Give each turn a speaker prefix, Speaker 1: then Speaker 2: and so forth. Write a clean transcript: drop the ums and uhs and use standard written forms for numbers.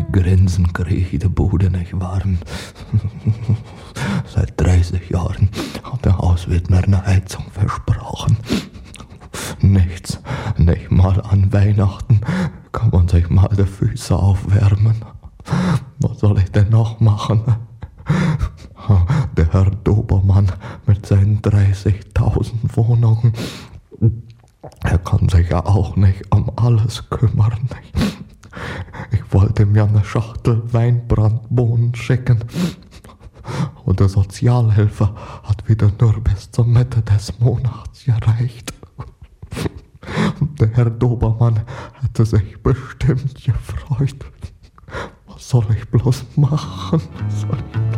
Speaker 1: Grinsen krieg ich die Bude nicht warm. Seit 30 Jahren hat der Hauswirt mir eine Heizung versprochen. Nichts, nicht mal an Weihnachten kann man sich mal die Füße aufwärmen. Was soll ich denn noch machen? Der Herr Dobermann mit seinen 30.000 Wohnungen, er kann sich ja auch nicht um alles kümmern. Ich wollte mir eine Schachtel Weinbrandbohnen schicken. Und der Sozialhelfer hat wieder nur bis zur Mitte des Monats gereicht. Der Herr Dobermann hätte sich bestimmt gefreut. Was soll ich bloß machen?